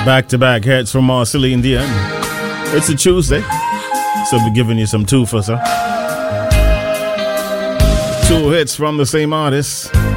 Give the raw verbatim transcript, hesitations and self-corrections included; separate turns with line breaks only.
Back-to-back hits from Celine Dion. It's a Tuesday, so we're giving you some two for sir. Two hits from the same artist.